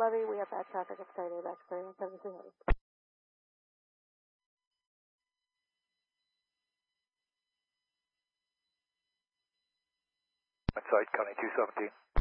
Levy, we have bad traffic at Saturday back to 7300. Inside, County 217.